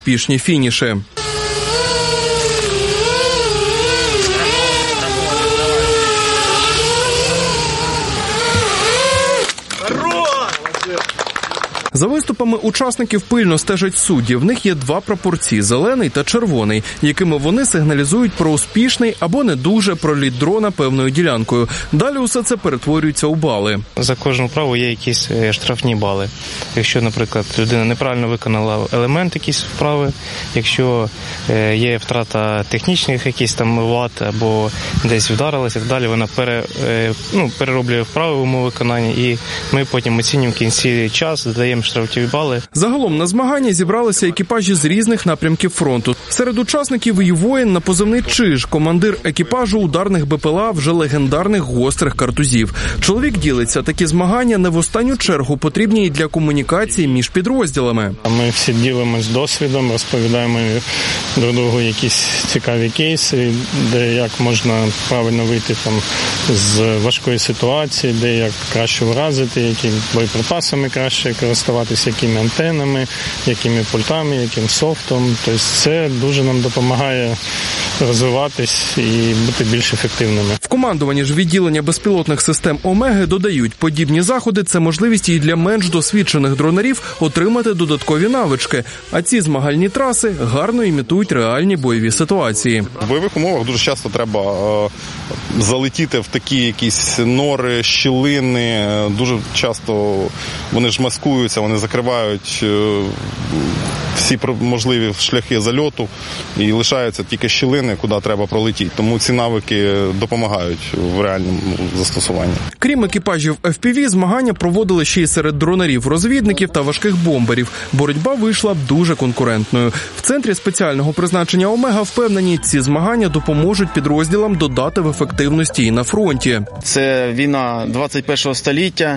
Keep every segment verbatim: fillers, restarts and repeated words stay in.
успішні фініші. За виступами учасників пильно стежать судді. В них є два прапорці – зелений та червоний, якими вони сигналізують про успішний або не дуже проліт дрона певною ділянкою. Далі усе це перетворюється у бали. За кожну вправу є якісь штрафні бали. Якщо, наприклад, людина неправильно виконала елемент якісь вправи, якщо є втрата технічних якісь там ват або десь вдарилась і так далі, вона пере, ну, перероблює вправи в умові виконання, і ми потім оцінюємо в кінці час, додаємо штрафні бали. Загалом на змагання зібралися екіпажі з різних напрямків фронту. Серед учасників і воїн на позивний «Чиж», командир екіпажу ударних БПЛА вже легендарних гострих картузів. Чоловік ділиться, такі змагання не в останню чергу потрібні і для комунікації між підрозділами. Ми всі ділимось досвідом, розповідаємо друг другу якісь цікаві кейси, де як можна правильно вийти там з важкої ситуації, де як краще вразити, якими боєприпасами краще користуватися, якими антенами, якими пультами, яким софтом. Тобто це дуже нам допомагає розвиватись і бути більш ефективними. В командуванні ж відділення безпілотних систем «Омеги» додають, подібні заходи – це можливість і для менш досвідчених дронерів отримати додаткові навички. А ці змагальні траси гарно імітують реальні бойові ситуації. В бойових умовах дуже часто треба е, залетіти в такі якісь нори, щілини. Дуже часто вони ж маскуються, вони закривають е, всі можливі шляхи зальоту і лишаються тільки щілини, куди треба пролетіти. Тому ці навики допомагають в реальному застосуванні. Крім екіпажів еф пі ві, змагання проводили ще й серед дронерів-розвідників та важких бомберів. Боротьба вийшла б дуже конкурентною. В Центрі спеціального призначення «Омега» впевнені, ці змагання допоможуть підрозділам додати в ефективності і на фронті. Це війна двадцять першого століття,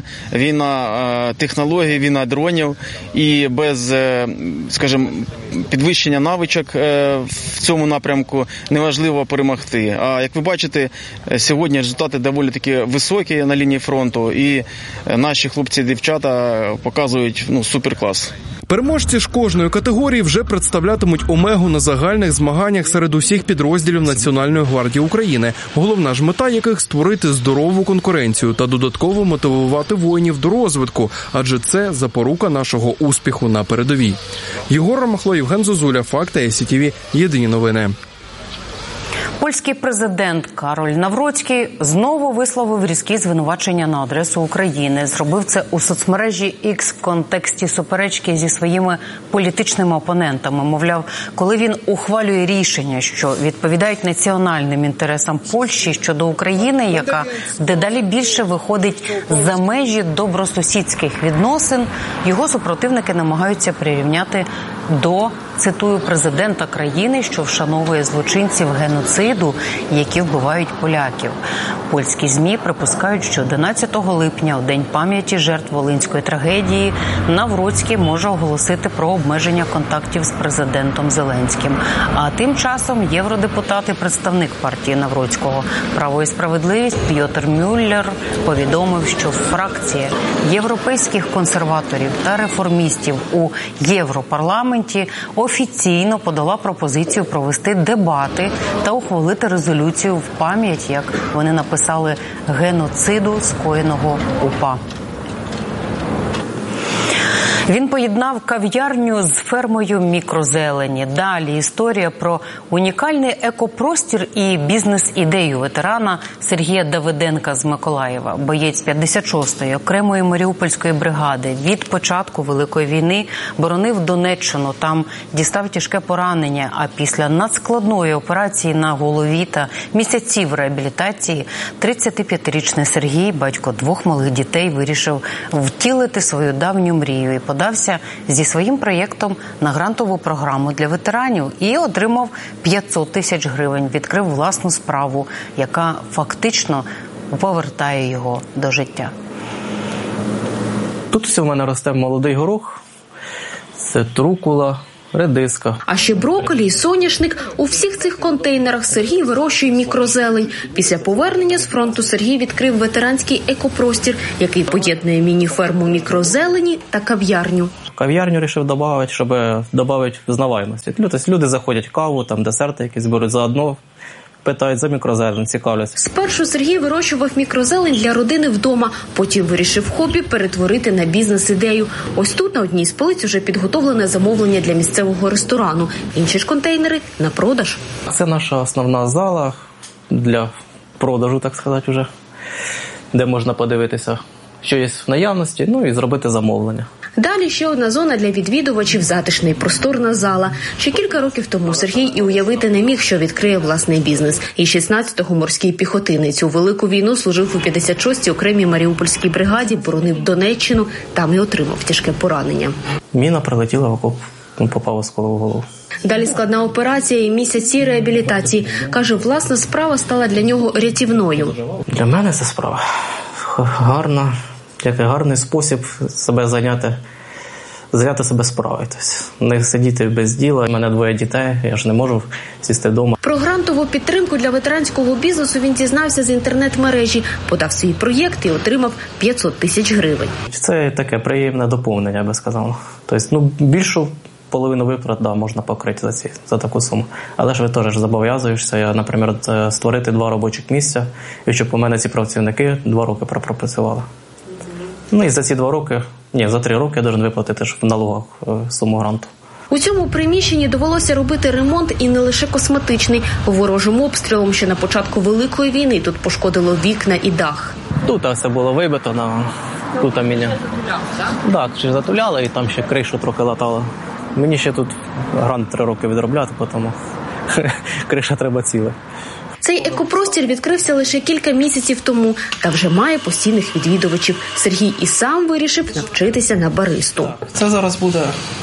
війна технологій, війна дронів. І без, скажімо, підвищення навичок в цьому напрямку неможливо перемогти. А як ви бачите, сьогодні результати доволі таки високі на лінії фронту, і наші хлопці і дівчата показують ну, суперклас. Переможці ж кожної категорії вже представлятимуть «Омегу» на загальних змаганнях серед усіх підрозділів Національної гвардії України, головна ж мета яких – створити здорову конкуренцію та додатково мотивувати воїнів до розвитку, адже це запорука нашого успіху на передовій. Єгор Ромахло, Євген Зозуля, Факти, ай сі ті ві, єдині новини. Польський президент Кароль Навроцький знову висловив різкі звинувачення на адресу України. Зробив це у соцмережі X в контексті суперечки зі своїми політичними опонентами. Мовляв, коли він ухвалює рішення, що відповідають національним інтересам Польщі щодо України, яка дедалі більше виходить за межі добросусідських відносин, його супротивники намагаються прирівняти до, цитую, президента країни, що вшановує злочинців геноциду, які вбивають поляків. Польські ЗМІ припускають, що одинадцятого липня, у День пам'яті жертв Волинської трагедії, Навроцький може оголосити про обмеження контактів з президентом Зеленським. А тим часом євродепутат і представник партії Навроцького «Право і справедливість» Пьотр Мюллер повідомив, що фракція європейських консерваторів та реформістів у Європарламенті офіційно подала пропозицію провести дебати та ухвалити резолюцію в пам'ять, як вони написали, геноциду, скоєного УПА. Він поєднав кав'ярню з фермою мікрозелені. Далі історія про унікальний екопростір і бізнес-ідею ветерана Сергія Давиденка з Миколаєва. Боєць п'ятдесят шостої окремої Маріупольської бригади від початку Великої війни боронив Донеччину. Там дістав тяжке поранення, а після надскладної операції на голові та місяців реабілітації тридцятип'ятирічний Сергій, батько двох малих дітей, вирішив втілити свою давню мрію і подався зі своїм проєктом на грантову програму для ветеранів і отримав п'ятсот тисяч гривень. Відкрив власну справу, яка фактично повертає його до життя. Тут все в мене росте молодий горох, це трукула, редиска. А ще брокколі і соняшник. У всіх цих контейнерах Сергій вирощує мікрозелень. Після повернення з фронту Сергій відкрив ветеранський екопростір, який поєднує міні-ферму мікрозелені та кав'ярню. кав'ярню вирішив додати, щоб додати взнаваємості. Тобто люди заходять каву, там десерти якісь беруть заодно, питають за мікрозелень, цікавляться. Спершу Сергій вирощував мікрозелень для родини вдома, потім вирішив хобі перетворити на бізнес-ідею. Ось тут на одній з полиць уже підготовлене замовлення для місцевого ресторану. Інші ж контейнери на продаж. Це наша основна зала для продажу, так сказати, вже, де можна подивитися, що є в наявності, ну і зробити замовлення. Далі ще одна зона для відвідувачів – затишна і просторна зала. Ще кілька років тому Сергій і уявити не міг, що відкриє власний бізнес. І шістнадцятого морський піхотинець. У Велику війну служив у п'ятдесят шостій окремій Маріупольській бригаді, боронив Донеччину, там і отримав тяжке поранення. Міна прилетіла в окоп, попав осколок в голову. Далі складна операція і місяці реабілітації. Каже, власна справа стала для нього рятівною. Для мене це справа гарна, який гарний спосіб себе зайняти, зайняти себе справою. Тобто не сидіти без діла. У мене двоє дітей, я ж не можу сісти вдома. Про грантову підтримку для ветеранського бізнесу він дізнався з інтернет-мережі, подав свій проєкт і отримав п'ятсот тисяч гривень. Це таке приємне доповнення, я би сказав. Тобто, ну, більшу половину витрат, да, можна покрити за, ці, за таку суму. Але ж ви теж зобов'язуєшся, я, наприклад, створити два робочих місця, і щоб у мене ці працівники два роки пропрацювали. Ну і за ці два роки, ні, за три роки я должен виплатити ж в налогах суму гранту. У цьому приміщенні довелося робити ремонт і не лише косметичний. Ворожим обстрілом ще на початку Великої війни тут пошкодило вікна і дах. Тут все було вибито, на... тут мене. Так, ще затуляли і там ще кришу трохи латало. Мені ще тут грант три роки відробляти, тому криша треба ціла. Цей екопростір відкрився лише кілька місяців тому, та вже має постійних відвідувачів. Сергій і сам вирішив навчитися на баристу. Це зараз буде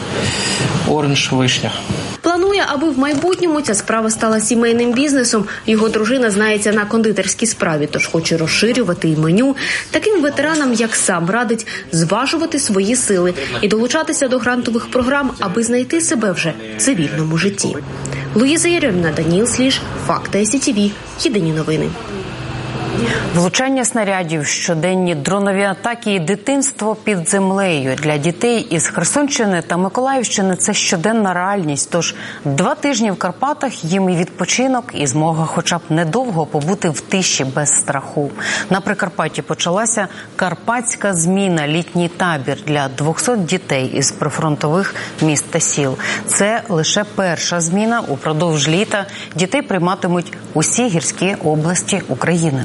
оранж-вишня. Планує, аби в майбутньому ця справа стала сімейним бізнесом. Його дружина знається на кондитерській справі, тож хоче розширювати і меню. Таким ветеранам, як сам, радить зважувати свої сили і долучатися до грантових програм, аби знайти себе вже в цивільному житті. Луїза Єрьоміна, Даніл Сліж, Факти ес і ті ві, єдині новини. Влучання снарядів, щоденні дронові атаки і дитинство під землею. Для дітей із Херсонщини та Миколаївщини це щоденна реальність. Тож два тижні в Карпатах їм і відпочинок, і змога хоча б недовго побути в тиші без страху. На Прикарпатті почалася карпатська зміна, літній табір для двохсот дітей із прифронтових міст та сіл. Це лише перша зміна. Упродовж літа дітей прийматимуть усі гірські області України.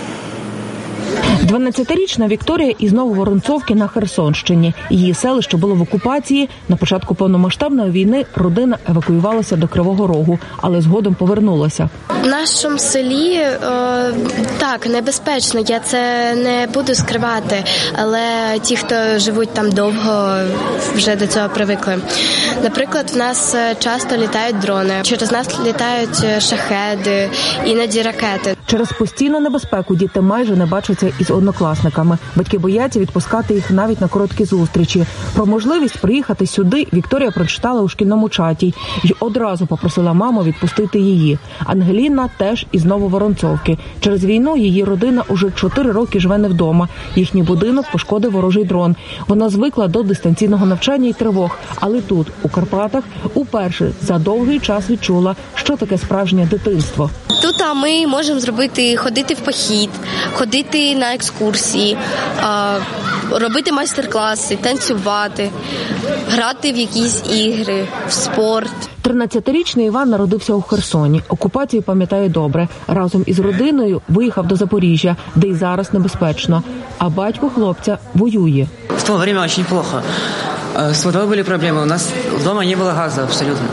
дванадцятирічна Вікторія із Нововоронцовки на Херсонщині. Її селище було в окупації. На початку повномасштабної війни родина евакуювалася до Кривого Рогу, але згодом повернулася. В нашому селі е, так, небезпечно, я це не буду скривати, але ті, хто живуть там довго, вже до цього привикли. Наприклад, в нас часто літають дрони, через нас літають шахеди, іноді ракети. Через постійну небезпеку діти майже не бачаться із однокласниками. Батьки бояться відпускати їх навіть на короткі зустрічі. Про можливість приїхати сюди Вікторія прочитала у шкільному чаті і одразу попросила маму відпустити її. Ангеліна теж із Нововоронцовки. Через війну її родина уже чотири роки живе не вдома. Їхній будинок пошкодив ворожий дрон. Вона звикла до дистанційного навчання і тривог. Але тут, у Карпатах, уперше за довгий час відчула, що таке справжнє дитинство. Тут ми можемо зробити, ходити в похід, ходити на екскурсії, робити майстер-класи, танцювати, грати в якісь ігри, в спорт. тринадцятирічний Іван народився у Херсоні. Окупацію пам'ятає добре. Разом із родиною виїхав до Запоріжжя, де й зараз небезпечно. А батько хлопця воює. В то время очень плохо. С водой были проблемы. У нас дома не было газа абсолютно.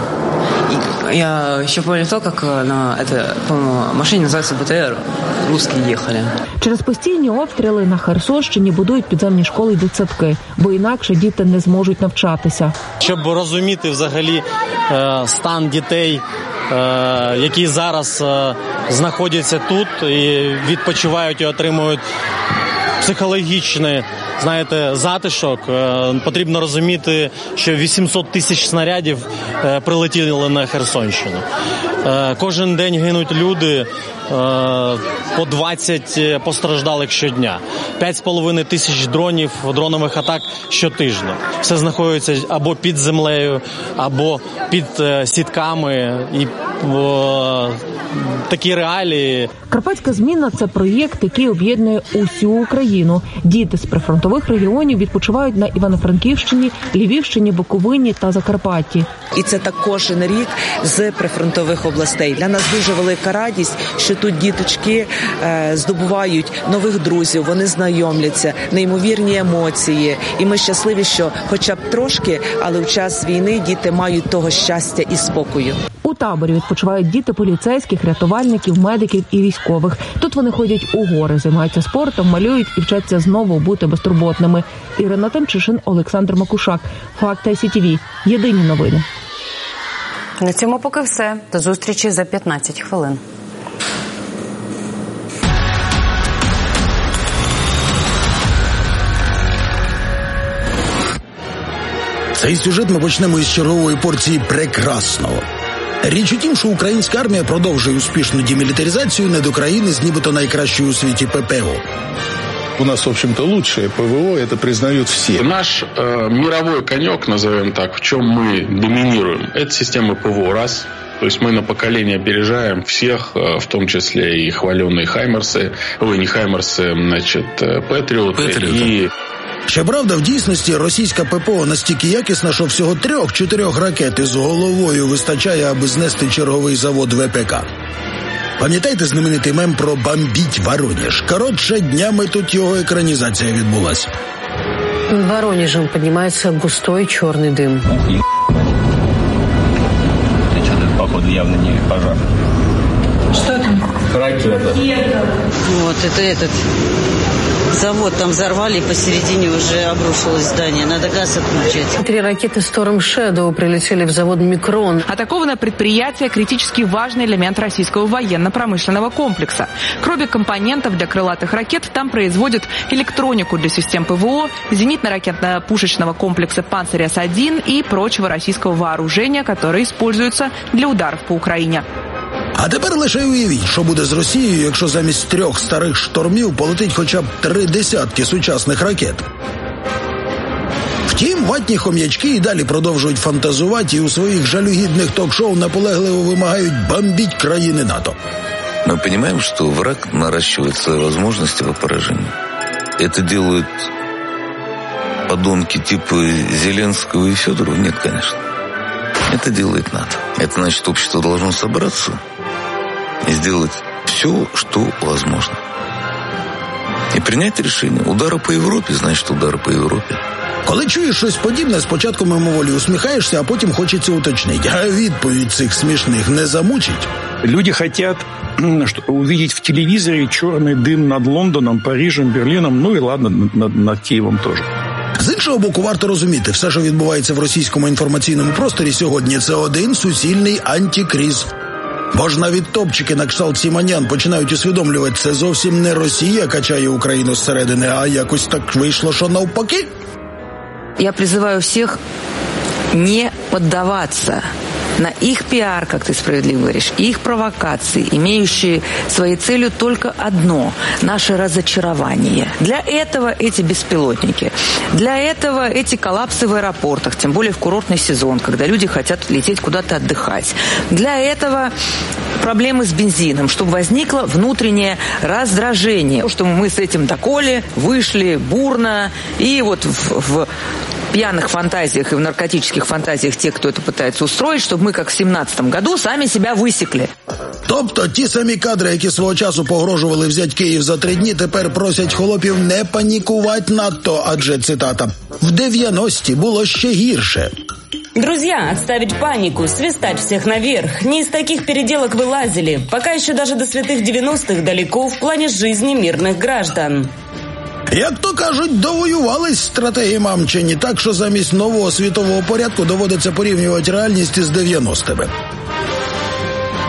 Я еще помню то, как на этой, по-моему, машине называется бэ тэ эр, русские ехали. Через постійні обстріли на Херсонщині будують підземні школи і дитсадки, бо інакше діти не зможуть навчатися. Щоб розуміти взагалі стан дітей, які зараз знаходяться тут і відпочивають і отримують психологічний, знаєте, затишок. Потрібно розуміти, що вісімсот тисяч снарядів прилетіли на Херсонщину. Кожен день гинуть люди, по двадцять постраждалих щодня. п'ять з половиною тисяч дронів, дронових атак щотижня. Все знаходиться або під землею, або під сітками. І о, такі реалії. Карпатська зміна – це проєкт, який об'єднує усю Україну. Діти з прифронтових регіонів відпочивають на Івано-Франківщині, Львівщині, Буковині та Закарпатті. І це так кожен рік з прифронтових областей. Для нас дуже велика радість, що тут діточки е, здобувають нових друзів, вони знайомляться, неймовірні емоції. І ми щасливі, що хоча б трошки, але в час війни діти мають того щастя і спокою. У таборі відпочивають діти поліцейських, рятувальників, медиків і військових. Тут вони ходять у гори, займаються спортом, малюють і вчаться знову бути безтурботними. Ірина Тимчишин, Олександр Макушак. Факти ай сі ті ві. Єдині новини. На цьому поки все. До зустрічі за п'ятнадцять хвилин. Цей сюжет ми почнемо із чергової порції прекрасного. Річ у тім, що українська армія продовжує успішну демілітаризацію недокраїни з нібито найкращою у світі ППО. У нас, в общем-то, лучшее ПВО, это признают все. Наш э, мировой конек, назовем так, в чем мы доминируем, это система ПВО, раз. То есть мы на поколение опережаем всех, в том числе и хваленые Хаймерсы, ой, не Хаймерсы, значит, Петріоти. І... Щоправда, в дійсності російська ППО настільки якісна, що всього трьох-чотирьох ракет із головою вистачає, аби знести черговий завод ве пе ка. Пам'ятаєте знаменитий мем про «бомбіть Воронеж»? Коротше, днями тут його екранізація відбулась. Над Воронежем поднимается густой черный дым. Это, походу, явно не пожар. Что там? Ракета. Вот, это этот... Завод там взорвали, и посередине уже обрушилось здание. Надо газ отключать. Три ракеты Storm Shadow прилетели в завод «Микрон». Атакованное предприятие – критически важный элемент российского военно-промышленного комплекса. Кроме компонентов для крылатых ракет, там производят электронику для систем ПВО, зенитно-ракетно-пушечного комплекса «Панцирь-С один» и прочего российского вооружения, которое используется для ударов по Украине. А тепер лише уявіть, що буде з Росією, якщо замість трьох старих штормів полетить хоча б три десятки сучасних ракет. Втім, ватні хом'ячки і далі продовжують фантазувати і у своїх жалюгідних ток-шоу наполегливо вимагають бомбить країни НАТО. Мы понимаем, что враг наращивает свои возможности во поражении. Это делают подонки типа Зеленского и Федорова? Нет, конечно. Это делает НАТО. Это значит, общество должно собраться и сделать все, что возможно. И принять решение. Удары по Европе, значит, удары по Европе. Коли чуєш щось подібне, спочатку мимоволі усміхаєшся, а потім хочеться уточнити. А відповідь цих смішних не замучить? Люди хотят увидеть в телевизоре черный дым над Лондоном, Парижем, Берлином, ну и ладно, над, над Києвом теж. З іншого боку, варто розуміти, все, що відбувається в російському інформаційному просторі сьогодні, це один суцільний антикриз. Бо ж навіть топчики на кшталт Сіманян починають усвідомлювати, це зовсім не Росія качає Україну зсередини, а якось так вийшло, що навпаки. Я призываю всех не поддаваться на их пиар, как ты справедливо говоришь, их провокации, имеющие своей целью только одно – наше разочарование. Для этого эти беспилотники, для этого эти коллапсы в аэропортах, тем более в курортный сезон, когда люди хотят лететь куда-то отдыхать. Для этого проблемы с бензином, чтобы возникло внутреннее раздражение, что мы с этим доколе вышли бурно и вот в, в пьяных фантазиях и в наркотических фантазиях тех, кто это пытается устроить, чтобы мы, как в семнадцатом году, сами себя высекли. Тобто ті самі кадри, які свого часу погрожували взяти Київ за три дні, тепер просять холопів не панікувати надто, адже, цитата, «в дев'яності було ще гірше». Друзья, отставить панику, свистать всех наверх. Не из таких переделок вы лазили. Пока еще даже до святых девяностых далеко в плане жизни мирных граждан. Як то кажуть, довоювались стратегії мамчині так, що замість нового світового порядку доводиться порівнювати реальність із дев'яностими.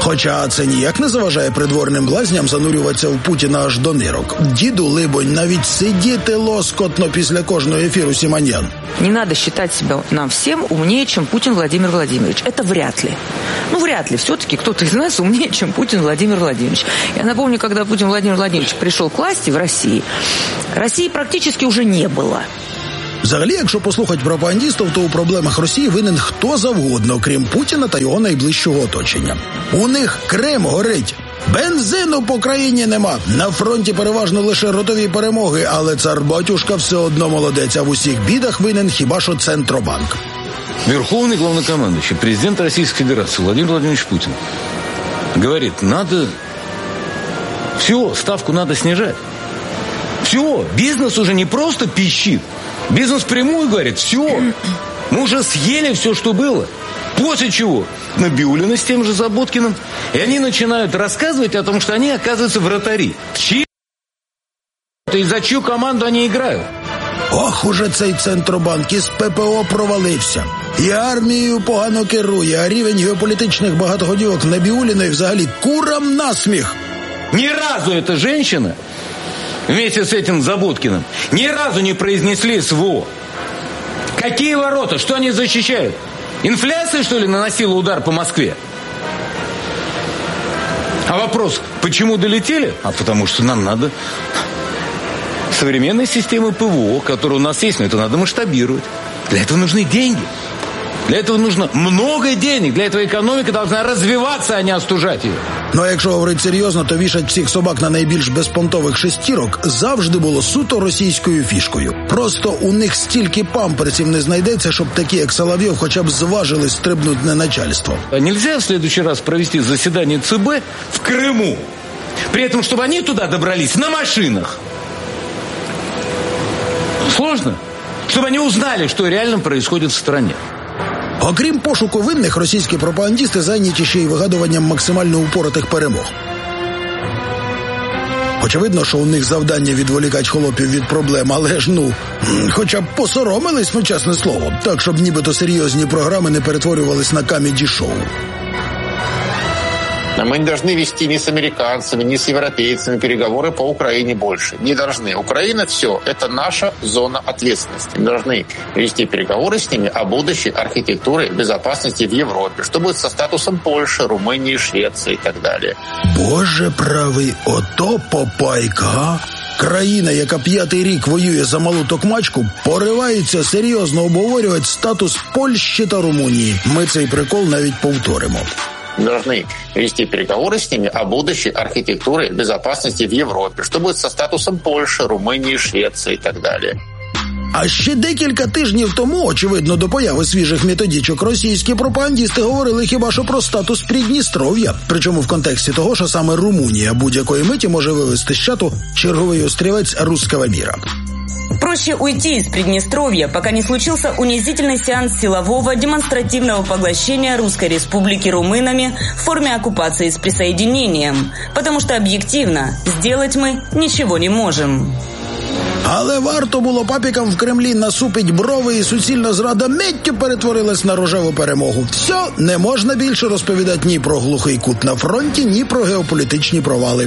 Хоча це ніяк не заважає придворним блазням занурюватися в Путіна аж до нирок. Діду, либонь, навіть сидіти лоскотно після кожного ефіру Симоньян. Не надо считать себя нам всем умнее, чем Путин Владимир Владимирович. Это вряд ли. Ну, вряд ли. Все-таки кто-то из нас умнее, чем Путин Владимир Владимирович. Я напомню, когда Путин Владимир Владимирович пришел к власти в России, России практически уже не было. Взагалі, якщо послухати пропагандистів, то у проблемах Росії винен хто завгодно, крім Путіна та його найближчого оточення. У них Крим горить. Бензину по країні нема. На фронті переважно лише ротові перемоги, але цар-батюшка все одно молодець, а в усіх бідах винен хіба що Центробанк. Верховный главнокомандующий, президент Российской Федерации Владимир Владимирович Путин говорит, надо... Все, ставку надо снижать. Все, бизнес уже не просто пищит. Бизнес прямую говорит, все, мы уже съели все, что было. После чего Набиуллина с тем же Заботкиным, и они начинают рассказывать о том, что они, оказываются, вратари. В чьи... И за чью команду они играют. Ох, уже цей Центробанк із ППО провалився. І армією погано керує, а рівень геополітичних багатогодівок Набіулліної взагалі курам насміх. Ни разу эта женщина, вместе с этим Заботкиным, ни разу не произнесли СВО. Какие ворота? Что они защищают? Инфляция, что ли, наносила удар по Москве? А вопрос, почему долетели? А потому что нам надо современной системы ПВО, которая у нас есть, но это надо масштабировать. Для этого нужны деньги. Для этого нужно много денег. Для этого экономика должна развиваться, а не остужать ее. Ну а якщо говорити серйозно, то вішать всіх собак на найбільш безпонтових шестірок завжди було суто російською фішкою. Просто у них стільки памперсів не знайдеться, щоб такі, як Соловйов, хоча б зважились стрибнути на начальство. А нельзя в следующий раз провести заседание ЦБ в Крыму? При этом, чтобы они туда добрались на машинах. Сложно? Чтобы они узнали, что реально происходит в стране. Окрім пошуку винних, російські пропагандисти зайняті ще й вигадуванням максимально упоротих перемог. Очевидно, що у них завдання відволікати холопів від проблем, але ж, ну, хоча б посоромились, ну, чесне слово, так, щоб нібито серйозні програми не перетворювались на камеді-шоу. Мы не должны вести ни с американцами, ни с европейцами переговоры по Украине больше. Не должны. Украина – все. Это наша зона ответственности. Мы должны вести переговоры с ними о будущей архитектуре безопасности в Европе. Что будет со статусом Польши, Румынии, Швеции и так далее. Боже правий, ото попайка, а? Країна, яка п'ятий рік воює за малу токмачку, поривається серйозно обговорювати статус Польщі та Румунії. Ми цей прикол навіть повторимо. Мы должны вести переговоры с ними о будущей архитектуре безопасности в Европе. Что будет со статусом Польши, Румынии, Швеции и так далее. А ще декілька тижнів тому, очевидно, до появи свіжих методичок, російські пропагандисти говорили хіба що про статус Придністров'я. Причому в контексті того, що саме Румунія будь-якої миті може вивести з чату черговий острівець русского міра. Проще уйти из Приднестровья, пока не случился унизительный сеанс силового демонстративного поглощения Русской Республики румынами в форме оккупации с присоединением, потому что объективно сделать мы ничего не можем. Але варто було папікам в Кремлі насупить брови, і суцільна зрада миттю перетворилась на рожеву перемогу. Все, не можна більше розповідати ні про глухий кут на фронті, ні про геополітичні провали.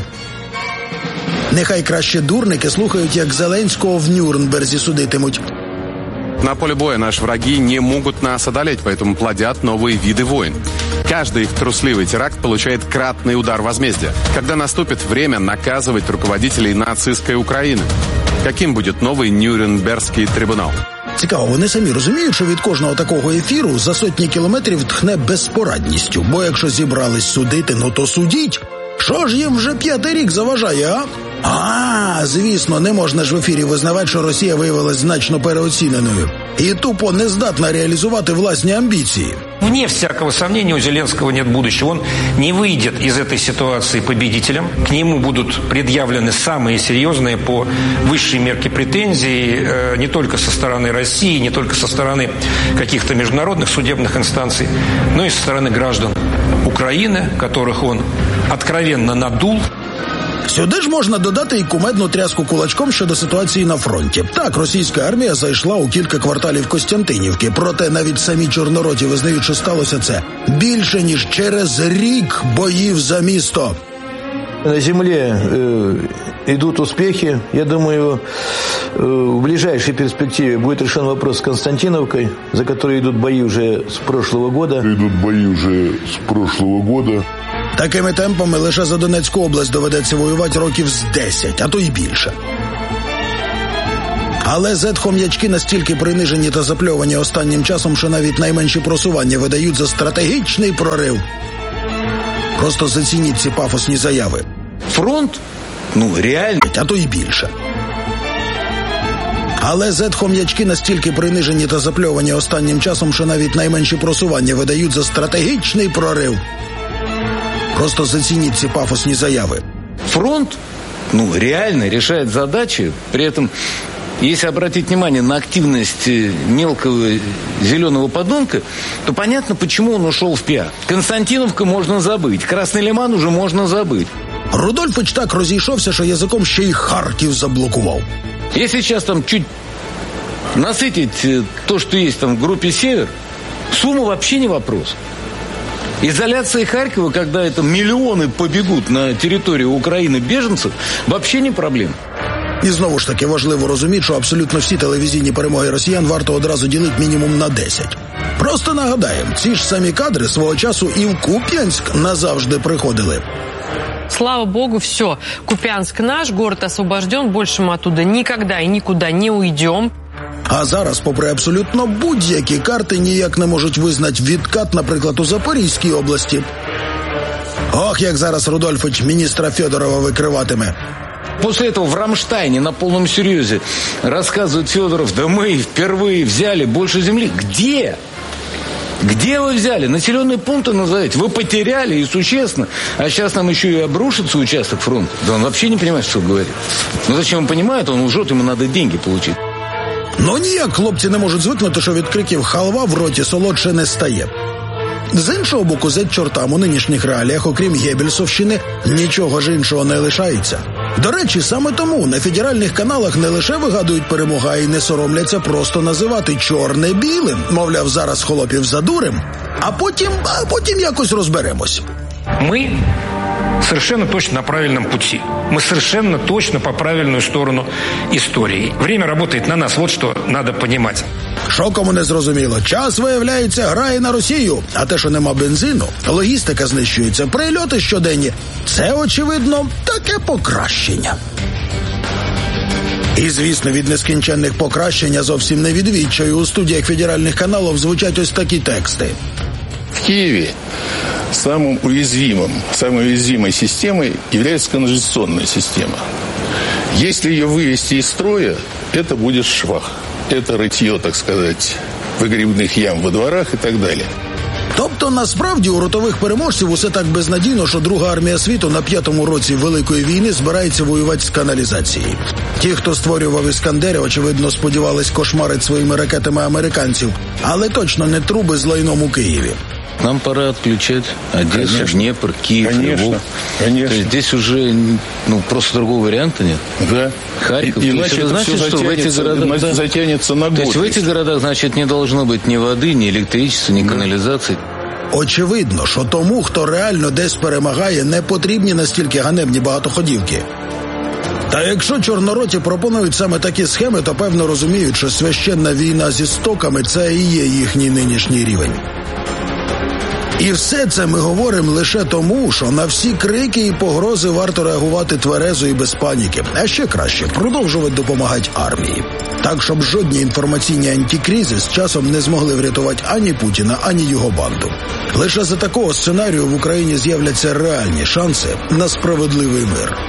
Нехай краще дурники слухають, як Зеленського в Нюрнберзі судитимуть. На поле боя наши враги не могут нас одолеть, поэтому плодят новые виды войн. Каждый их трусливый теракт получает кратный удар возмездия. Когда наступит время наказывать руководителей нацистской Украины? Каким будет новый Нюрнберзький трибунал? Цікаво, вони самі розуміють, що від кожного такого ефіру за сотні кілометрів тхне безпорадністю. Бо якщо зібрались судити, ну то судіть. Що ж їм вже п'ятий рік заважає, а? А, звісно, не можна ж в ефірі визнавати, що Росія виявилась значно переоціненою. І тупо не здатна реалізувати власні амбіції. Вне всякого сомнения, у Зеленского нет будущего. Он не выйдет из этой ситуации победителем. К нему будут предъявлены самые серьезные по высшей мерке претензии не только со стороны России, не только со стороны каких-то международных судебных инстанций, но и со стороны граждан Украины, которых он откровенно надул. Сюди ж можна додати і кумедну тряску кулачком щодо ситуації на фронті. Так, російська армія зайшла у кілька кварталів Костянтинівки, проте навіть самі чорнороті визнають, що сталося це більше, ніж через рік боїв за місто. На земле э, идут успехи. Я думаю, э, в ближайшей перспективе будет решен вопрос с Константиновкой, за которой идут бои уже с прошлого года. Идут бои уже с прошлого года. Такими темпами лише за Донецьку область доведеться воювати років з десять, а то й більше. Але зет-хом'ячки настільки принижені та запльовані останнім часом, що навіть найменші просування видають за стратегічний прорив. Просто зацініть ці пафосні заяви. Фронт? Ну, реально. А то й більше. Але зет-хом'ячки настільки принижені та запльовані останнім часом, що навіть найменші просування видають за стратегічний прорив. Просто зацініть ці пафосні заяви. Фронт, ну, реально решает задачи, при этом... Если обратить внимание на активность мелкого зеленого подонка, то понятно, почему он ушел в пиар. Константиновка можно забыть, Красный Лиман уже можно забыть. Рудольфович так розійшовся, що язиком ще й Харків заблокував. Если сейчас там чуть насытить то, что есть там в группе «Север», сумма вообще не вопрос. Изоляция Харькова, когда это миллионы побегут на территорию Украины беженцев, вообще не проблема. І знову ж таки важливо розуміти, що абсолютно всі телевізійні перемоги росіян варто одразу ділити мінімум на десять. Просто нагадаємо, ці ж самі кадри свого часу і в Куп'янськ назавжди приходили. Слава богу, все. Куп'янск наш, город освобожден, больше мы оттуда никогда и никуда не уйдем. А зараз, попри абсолютно будь-які карти, ніяк не можуть визнати відкат, наприклад, у Запорізькій області. Ох, як зараз Рудольфович міністра Федорова викриватиме. После этого в Рамштайне на полном серьезе рассказывает Федоров: да мы впервые взяли больше земли. Где? Где вы взяли? Населенные пункты назовите. Вы потеряли, и существенно. А сейчас нам еще и обрушится участок фронта. Да он вообще не понимает, что говорит. Ну зачем он понимает? Он лжет, ему надо деньги получить. Ну ніяк хлопці не можуть звикнути, що від криків халва в роті солодше не стає. З іншого боку, зет-чортам у нинішніх реаліях, окрім Геббельсовщини, нічого ж іншого не лишається. До речі, саме тому на федеральних каналах не лише вигадують перемогу, а й не соромляться просто називати чорне білим. Мовляв, зараз холопів задурим, а потім, а потім якось розберемось. Ми совершенно точно на правильном пути. Мы совершенно точно по правильную сторону истории. Время работает на нас, вот что надо понимать. Що кому не зрозуміло, час, виявляється, грає на Росію, а те, що нема бензину, логістика знищується, прильоти щоденні – це, очевидно, таке покращення. І, звісно, від нескінченних покращень, а зовсім не від відчаю, у студіях федеральних каналів звучать ось такі тексти. В Киеве самым уязвимым, самой уязвимой системой является канализационная система. Если ее вывести из строя, это будет швах. Это рытье, так сказать, выгребных ям во дворах и так далі. Тобто, насправді, у ротових переможців усе так безнадійно, що Друга армія світу на п'ятому році Великої війни збирається воювати з каналізацією. Ті, хто створював Іскандери, очевидно, сподівались кошмарити своїми ракетами американців, але точно не труби з лайном у Києві. Нам пора отключать Одессу, Конечно. Днепр, Киев, Конечно. Львов. Конечно. То есть здесь уже ну, просто другого варианта нет. Да. Харьков. И, То иначе есть это значит, все что в этих городах на, да, затянется на год. То есть в этих городах, значит, не должно быть ни воды, ни электричества, ни да. канализации. Очевидно, що тому, хто реально десь перемагає, не потрібні настільки ганебні багатоходівки. Та якщо чорнороті пропонують саме такі схеми, то певно розуміють, що священна війна зі стоками – це і є їхній нинішній рівень. І все це ми говоримо лише тому, що на всі крики і погрози варто реагувати тверезо і без паніки. А ще краще – продовжувати допомагати армії. Так, щоб жодні інформаційні антикризи з часом не змогли врятувати ані Путіна, ані його банду. Лише за такого сценарію в Україні з'являться реальні шанси на справедливий мир.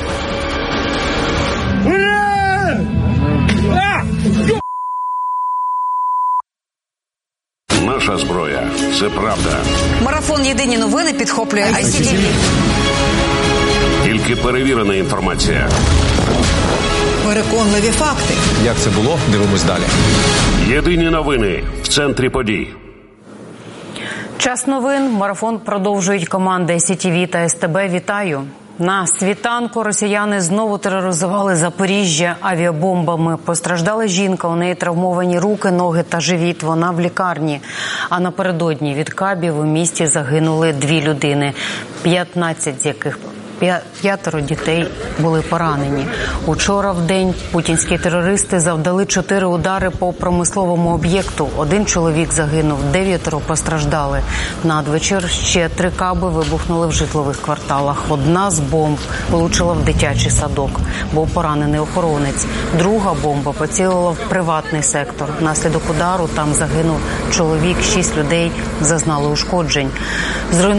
Наша зброя – це правда. Марафон «Єдині новини» підхоплює ай сі ті ві. Тільки перевірена інформація. Переконливі факти. Як це було? Дивимось далі. Єдині новини в центрі подій. Час новин. Марафон продовжують команди ай сі ті ві та ес те бе. Вітаю. На світанку росіяни знову тероризували Запоріжжя авіабомбами. Постраждала жінка, у неї травмовані руки, ноги та живіт. Вона в лікарні. А напередодні від кабів у місті загинули дві людини, п'ятнадцять з яких П'ятеро дітей були поранені. Учора в день путінські терористи завдали чотири удари по промисловому об'єкту. Один чоловік загинув, дев'ятеро постраждали. Надвечір ще три каби вибухнули в житлових кварталах. Одна з бомб влучила в дитячий садок. Був поранений охоронець. Друга бомба поцілила в приватний сектор. Внаслідок удару там загинув чоловік, шість людей зазнали ушкоджень.